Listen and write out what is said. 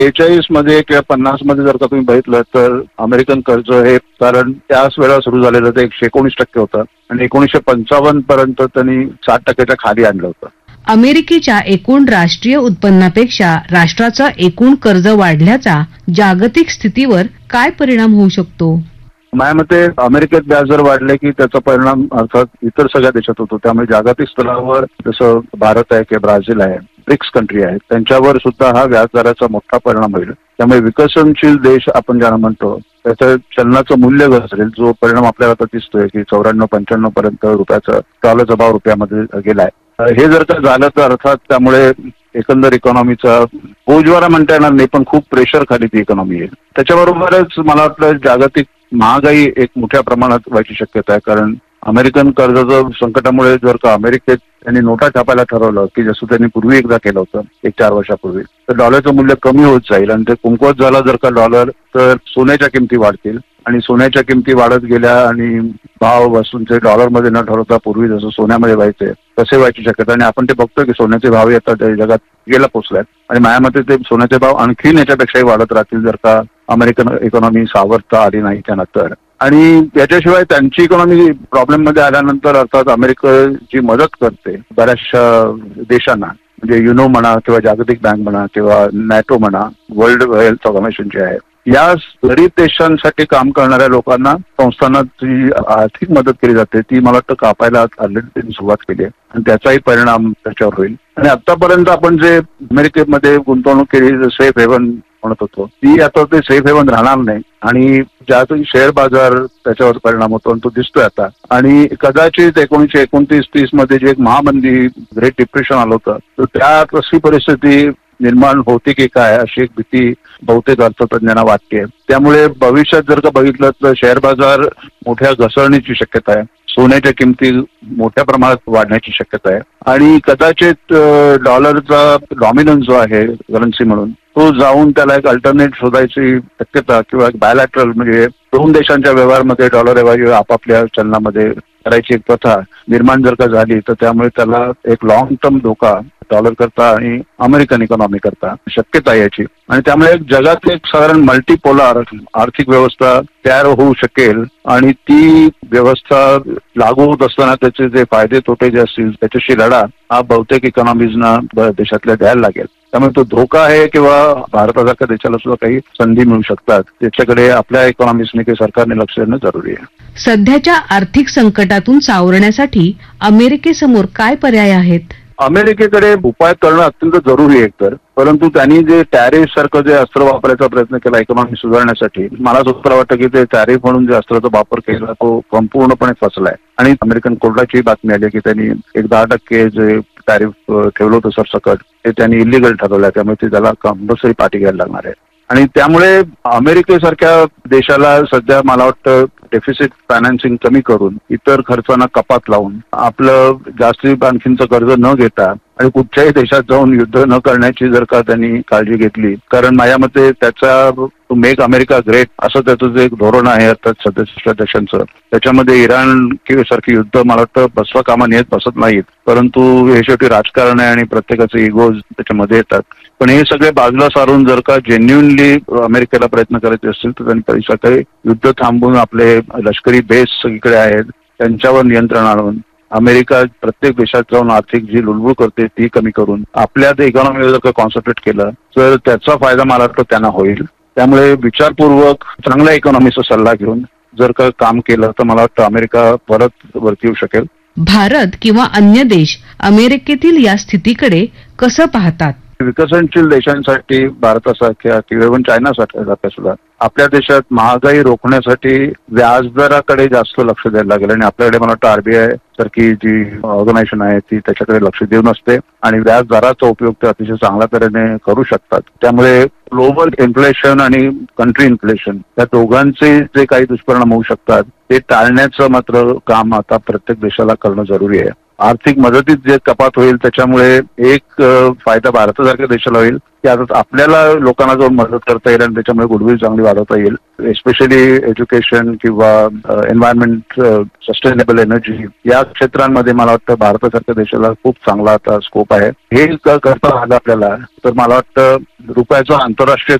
43 मध्ये किंवा 50 मध्ये जर का तुम्ही बघितलं तर अमेरिकन कर्ज हे कारण त्याच वेळेला सुरू झालेलं ते 119% होतं आणि 1955 पर्यंत त्यांनी 60%च्या खाली आणलं होतं. अमेरिकेच्या एकूण राष्ट्रीय उत्पन्नापेक्षा राष्ट्राचं एकूण कर्ज वाढल्याचा जागतिक स्थितीवर काय परिणाम होऊ शकतो? माझ्या मते अमेरिकेत व्याजदर वाढले की त्याचा परिणाम अर्थात इतर सगळ्या देशात होतो. त्यामुळे जागतिक स्तरावर जसं भारत आहे किंवा ब्राझील आहे, ब्रिक्स कंट्री आहेत, त्यांच्यावर सुद्धा हा व्याजदराचा मोठा परिणाम होईल. त्यामुळे विकसनशील देश आपण ज्यांना म्हणतो त्याचं चलनाचं मूल्य घसरेल, जो परिणाम आपल्याला आता दिसतोय की 94-95 पर्यंत रुपयाचा डॉलरचा भाव रुपयामध्ये गेलाय. हे जर का झालं तर अर्थात त्यामुळे एकंदर इकॉनॉमीचा बोजवारा म्हणता येणार नाही, पण खूप प्रेशर खाली ती इकॉनॉमी येईल. त्याच्याबरोबरच मला वाटतं जागतिक महागाई एक मोठ्या प्रमाणात व्हायची शक्यता आहे. कारण अमेरिकन कर्जाचं संकटामुळे जर का अमेरिकेत त्यांनी नोटा छापायला ठरवलं की जसं त्यांनी पूर्वी एकदा केलं होतं 1-4 वर्षापूर्वी, तर डॉलरचं मूल्य कमी होत जाईल आणि ते कमकुवत झालं जर का डॉलर तर सोन्याच्या किमती वाढतील आणि सोन्याच्या किमती वाढत गेल्या आणि भाव वस्तूंचे डॉलरमध्ये न ठरवता पूर्वी जसं सोन्यामध्ये व्हायचे तसे व्हायची शक्यता. आणि आपण ते बघतो की सोन्याचे भाव आता जगात गेला पोचल्यात आणि माझ्या मते ते सोन्याचे भाव आणखीन याच्यापेक्षाही वाढत राहतील जर का अमेरिकन इकॉनॉमी सावरता आली नाही त्यानंतर. आणि याच्याशिवाय त्यांची इकॉनॉमी प्रॉब्लेम मध्ये आल्यानंतर अर्थात अमेरिका जी मदत करते बऱ्याचशा देशांना, म्हणजे युनो म्हणा किंवा जागतिक बँक म्हणा किंवा नॅटो म्हणा, वर्ल्ड हेल्थ ऑर्गनायझेशन जे आहे, या गरीब देशांसाठी काम करणाऱ्या लोकांना संस्थांना जी आर्थिक मदत केली जाते ती मला वाटतं कापायला ऑलरेडी त्यांनी सुरुवात केली आहे आणि त्याचाही परिणाम त्याच्यावर होईल. आणि आतापर्यंत आपण जे अमेरिकेमध्ये गुंतवणूक केली सेफ हेवन म्हणत होतो, ती आता ते सेफ हेवन राहणार नाही आणि ज्यातून शेअर बाजार त्याच्यावर परिणाम होतो आणि तो दिसतोय आता. आणि कदाचित 1929-30 मध्ये जे एक महामंदी ग्रेट डिप्रेशन आलं होतं तर त्यात अशी परिस्थिती निर्माण होते की काय अशी एक भीती बहुतेक अर्थतज्ञांना वाटते. त्यामुळे भविष्यात जर का बघितलं तर शेअर बाजार मोठ्या घसरण्याची शक्यता आहे, सोन्याच्या किमती मोठ्या प्रमाणात वाढण्याची शक्यता आहे आणि कदाचित डॉलरचा डॉमिनन्स जो आहे करन्सी म्हणून तो जाऊन त्याला एक अल्टरनेट शोधायची शक्यता किंवा एक बायलॅटरल म्हणजे दोन देशांच्या व्यवहारामध्ये डॉलर आपापल्या चलनामध्ये करायची एक प्रथा निर्माण जर का झाली तर त्यामुळे त्याला एक लॉंग टर्म धोका डॉलर करता आणि अमेरिकन इकॉनॉमी करता शक्यता याची. आणि त्यामुळे जगात एक साधारण मल्टीपोलार आर्थिक व्यवस्था तयार होऊ शकेल आणि ती व्यवस्था लागू होत असताना त्याचे जे फायदे तोटे जे असतील त्याच्याशी लढा हा बहुतेक इकॉनॉमीजना देशातल्या द्यायला लागेल. त्यामुळे तो धोका आहे किंवा भारतासारख्या देशाला सुद्धा काही संधी मिळू शकतात, त्याच्याकडे आपल्या इकॉनॉमिस्टने किंवा सरकारने लक्ष देणं जरुरी आहे. सध्याच्या आर्थिक संकटातून सावरण्यासाठी अमेरिकेसमोर काय पर्याय आहेत? अमेरिकेकडे उपाय करणं अत्यंत जरुरी आहे एकतर, परंतु त्यांनी जे टॅरिफ सारखं जे अस्त्र वापरायचा प्रयत्न केला इकॉनॉमी सुधारण्यासाठी, मला सुद्धा वाटतं की ते टॅरिफ म्हणून जे अस्त्राचा वापर केला तो संपूर्णपणे फसलाय. आणि अमेरिकन कोर्टाची बातमी आली की त्यांनी एक 10% जे टॅरिफ ठेवलं होतं सरसकट ते त्यांनी इलिगल ठरवलं, त्यामुळे ते त्याला कंपल्सरी पाठी घ्यायला लागणार आहे. आणि त्यामुळे अमेरिकेसारख्या देशाला सध्या मला वाटतं डेफिसिट फायनान्सिंग कमी करून इतर खर्चांना कपात लावून आपलं जास्ती आणखीनचं कर्ज न घेता आणि कुठच्याही देशात जाऊन युद्ध न करण्याची जर का त्यांनी काळजी घेतली, कारण माझ्या मते त्याचा टू मेक अमेरिका ग्रेट असं त्याचं जे एक धोरण आहे अर्थात सदस्य देशांचं, त्याच्यामध्ये इराण सारखी युद्ध मला वाटतं बसवा कामा नयेत बसत नाहीत, परंतु हे शेवटी राजकारण आहे आणि प्रत्येकाचे इगोज त्याच्यामध्ये येतात. पण हे सगळे बाजूला सारून जर का जेन्युनली अमेरिकेला प्रयत्न करायचे असतील तर त्यांनी पैशाकडे युद्ध थांबवून आपले लष्करी बेस सगळीकडे आहेत त्यांच्यावर नियंत्रण आणून अमेरिका प्रत्येक देशात जाऊन आर्थिक जी लुडबुड करते ती कमी करून आपल्या इकॉनॉमीवर जर का कॉन्सन्ट्रेट केलं तर त्याचा फायदा मला वाटतं त्यांना होईल. त्यामुळे विचारपूर्वक चांगल्या इकॉनॉमीचा सल्ला घेऊन जर का काम केलं तर मला वाटतं अमेरिका परत वरती येऊ शकेल. भारत किंवा अन्य देश अमेरिकेतील या स्थितीकडे कसं पाहतात? विकसनशील देशांसाठी भारतासारख्या किंवा चायनासारख्या सुद्धा आपल्या देशात महागाई रोखण्यासाठी व्याजदराकडे जास्त लक्ष द्यायला लागेल आणि आपल्याकडे मला वाटतं आरबीआय सारखी जी ऑर्गनायझेशन आहे ती त्याच्याकडे लक्ष देऊन असते आणि व्याजदराचा उपयोग ते अतिशय चांगल्या तऱ्हेने करू शकतात. त्यामुळे ग्लोबल इन्फ्लेशन आणि कंट्री इन्फ्लेशन या दोघांचे जे काही दुष्परिणाम होऊ शकतात ते टाळण्याचं मात्र काम आता प्रत्येक देशाला करणं जरुरी आहे. आर्थिक मदतीत जे कपात होईल त्याच्यामुळे एक फायदा भारतासारख्या देशाला होईल की आता आपल्याला लोकांना जाऊन मदत करता येईल आणि त्याच्यामुळे गुडविल चांगली वाढवता येईल. एस्पेशली एज्युकेशन किंवा एन्व्हायरमेंट, सस्टेनेबल एनर्जी या क्षेत्रांमध्ये मला वाटतं भारतासारख्या देशाला खूप चांगला आता स्कोप आहे. हे करता आलं आपल्याला तर मला वाटतं रुपयाचं आंतरराष्ट्रीय